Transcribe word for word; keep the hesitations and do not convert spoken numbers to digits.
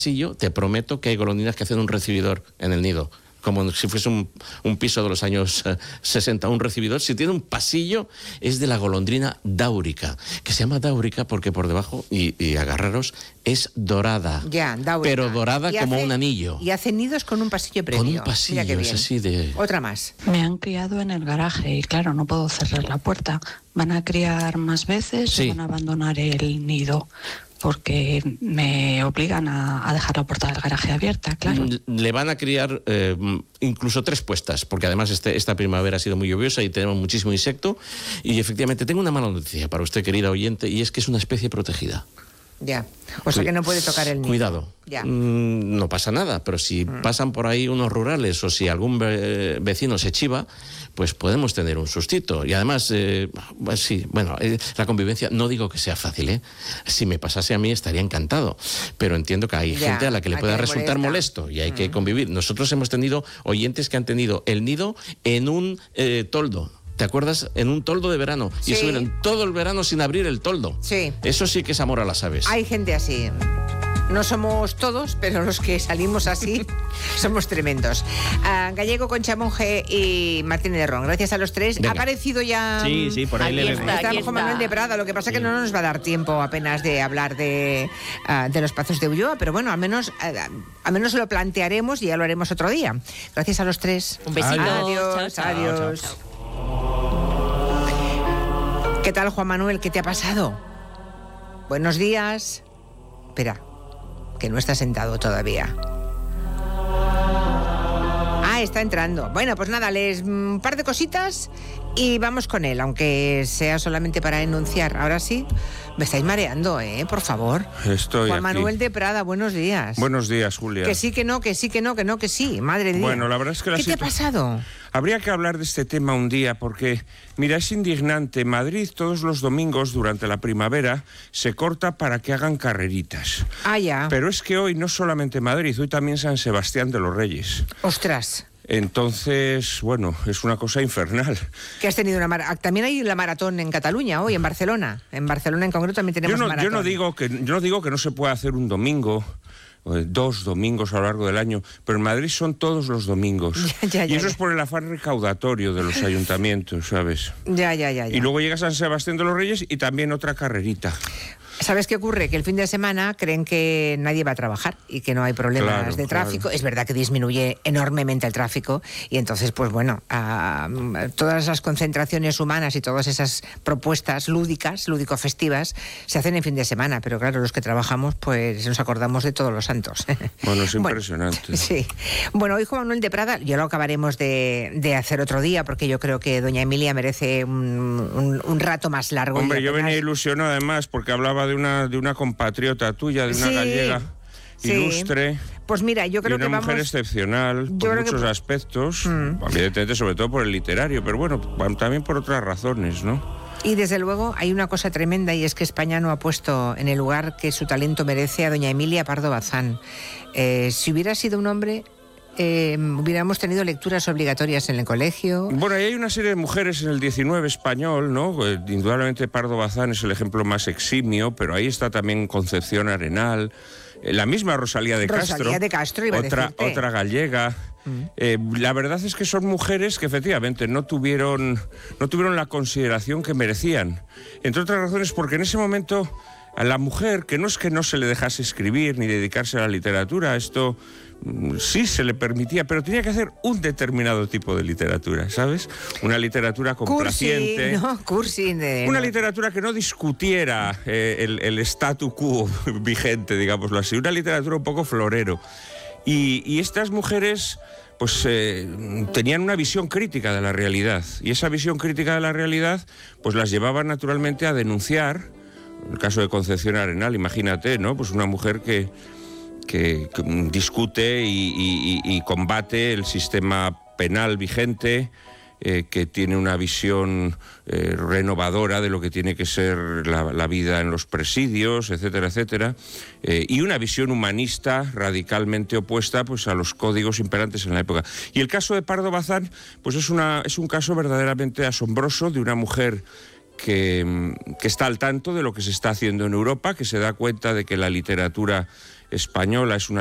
pasillo, te prometo que hay golondrinas que hacen un recibidor en el nido, como si fuese un, un piso de los años eh, sesenta, un recibidor. Si tiene un pasillo, es de la golondrina dáurica, que se llama dáurica porque por debajo, y, y agarraros, es dorada. Ya, dáurica. Pero dorada y como hace, un anillo. Y hace nidos con un pasillo previo. Con un pasillo, es así de... Otra más. Me han criado en el garaje y claro, no puedo cerrar la puerta. ¿Van a criar más veces Sí. o van a abandonar el nido? Porque me obligan a, a dejar la puerta del garaje abierta, claro. Le van a criar eh, incluso tres puestas, porque además este, esta primavera ha sido muy lluviosa y tenemos muchísimo insecto. Y efectivamente tengo una mala noticia para usted, querida oyente, y es que es una especie protegida. Ya. O sea que no puede tocar el nido. Cuidado. Ya. Mm, no pasa nada, pero si mm. pasan por ahí unos rurales o si algún ve vecino se chiva, pues podemos tener un sustito. Y además, eh, pues sí, bueno, eh, la convivencia, no digo que sea fácil, ¿eh? Si me pasase a mí estaría encantado, pero entiendo que hay ya, gente a la que le pueda resultar molesto y hay mm. que convivir. Nosotros hemos tenido oyentes que han tenido el nido en un eh, toldo. ¿Te acuerdas? En un toldo de verano. Sí. Y estuvieron todo el verano sin abrir el toldo. Sí. Eso sí que es amor a las aves. Hay gente así. No somos todos, pero los que salimos así somos tremendos. Uh, Gallego, Concha Monge y Martínez de Ron, gracias a los tres. Venga. ¿Ha aparecido ya? Sí, sí, por ahí, ahí le vemos. Está, está Juan Manuel de Prada, lo que pasa es sí. que no nos va a dar tiempo apenas de hablar de, uh, de los Pazos de Ulloa, pero bueno, al menos, uh, al menos lo plantearemos y ya lo haremos otro día. Gracias a los tres. Un besito. Adiós, chao, adiós. Chao, chao. ¿Qué tal, Juan Manuel? ¿Qué te ha pasado? Buenos días. Espera, que no está sentado todavía. Ah, está entrando. Bueno, pues nada, les un par de cositas y vamos con él, aunque sea solamente para enunciar. Ahora sí, me estáis mareando, ¿eh? Por favor. Estoy Juan aquí. Manuel de Prada, buenos días. Buenos días, Julia. Que sí, que no, que sí, que no, que no, que sí. Madre mía. Bueno, la verdad es que la ¿Qué te ha pasado? Habría que hablar de este tema un día porque, mira, es indignante. Madrid todos los domingos durante la primavera se corta para que hagan carreritas. Ah, ya. Pero es que hoy no solamente Madrid, hoy también San Sebastián de los Reyes. Ostras. Entonces, bueno, es una cosa infernal. Que has tenido una mar... También hay la maratón en Cataluña hoy, en Barcelona. En Barcelona en concreto también tenemos yo no, maratón. Yo no digo que, yo no digo que no se pueda hacer un domingo, dos domingos a lo largo del año, pero en Madrid son todos los domingos. Ya, ya, ya, y eso ya. es por el afán recaudatorio de los ayuntamientos, ¿sabes? Ya, ya, ya, ya. Y luego llega San Sebastián de los Reyes y también otra carrerita. ¿Sabes qué ocurre? Que el fin de semana creen que nadie va a trabajar y que no hay problemas claro, de tráfico. Claro. Es verdad que disminuye enormemente el tráfico y entonces, pues bueno, uh, todas las concentraciones humanas y todas esas propuestas lúdicas, lúdico-festivas, se hacen en fin de semana. Pero claro, los que trabajamos, pues nos acordamos de todos los santos. Bueno, es impresionante. Bueno, sí. Bueno, hoy Juan Manuel de Prada, ya lo acabaremos de, de hacer otro día, porque yo creo que doña Emilia merece un, un, un rato más largo. Hombre, yo venía ilusionado además porque hablaba de una, de una compatriota tuya, de una sí, gallega sí. ilustre. Pues mira, yo creo y una que vamos... mujer excepcional por muchos que... aspectos, mm. evidentemente sobre todo por el literario, pero bueno, también por otras razones, ¿no? Y desde luego hay una cosa tremenda y es que España no ha puesto en el lugar que su talento merece a doña Emilia Pardo Bazán. Eh, si hubiera sido un hombre... Eh, hubiéramos tenido lecturas obligatorias en el colegio. Bueno, y hay una serie de mujeres en el diecinueve español, ¿no? Eh, indudablemente Pardo Bazán es el ejemplo más eximio, pero ahí está también Concepción Arenal, eh, la misma Rosalía de Rosalía Castro, de Castro iba otra, a decirte. otra gallega. Mm. Eh, la verdad es que son mujeres que efectivamente no tuvieron, no tuvieron la consideración que merecían. Entre otras razones porque en ese momento a la mujer, que no es que no se le dejase escribir ni dedicarse a la literatura, esto... sí se le permitía, pero tenía que hacer un determinado tipo de literatura, ¿sabes? Una literatura complaciente. Cursi, ¿no? Cursi de... Una literatura que no discutiera eh, el, el statu quo vigente, digámoslo así. Una literatura un poco florero. Y, y estas mujeres... pues eh, tenían una visión crítica de la realidad. Y esa visión crítica de la realidad pues las llevaba naturalmente a denunciar. En el caso de Concepción Arenal, imagínate, ¿no? Pues una mujer que... Que, que discute y, y, y combate el sistema penal vigente, eh, que tiene una visión eh, renovadora de lo que tiene que ser la, la vida en los presidios, etcétera, etcétera, eh, y una visión humanista radicalmente opuesta pues, a los códigos imperantes en la época. Y el caso de Pardo Bazán pues es, una, es un caso verdaderamente asombroso de una mujer que, que está al tanto de lo que se está haciendo en Europa, que se da cuenta de que la literatura española, es una